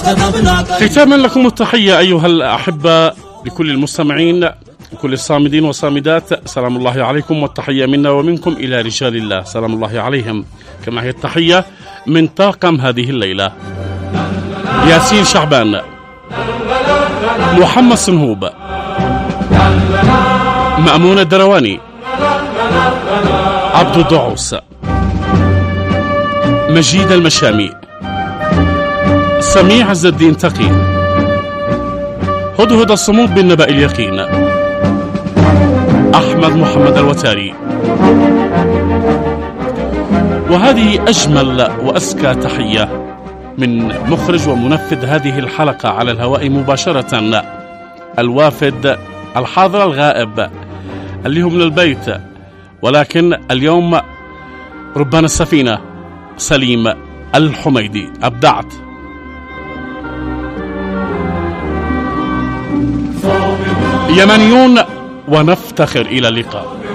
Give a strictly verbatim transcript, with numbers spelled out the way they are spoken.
ختاما لكم التحية أيها الأحبة لكل المستمعين وكل الصامدين والصامدات، سلام الله عليكم والتحية منا ومنكم إلى رجال الله سلام الله عليهم. كما هي التحية من طاقم هذه الليلة: ياسين شعبان، محمد صنهوب، مأمون الدرواني، عبد الدعوس، مجيد المشامي، سميع عز الدين تقي، هدهد الصمود بالنبأ اليقين، أحمد محمد الوتاري. وهذه أجمل وأزكى تحية من مخرج ومنفذ هذه الحلقة على الهواء مباشرة، الوافد الحاضر الغائب اللي هو من البيت، ولكن اليوم ربان السفينة سليم الحميدي. أبدعت. يمنيون ونفتخر. إلى اللقاء.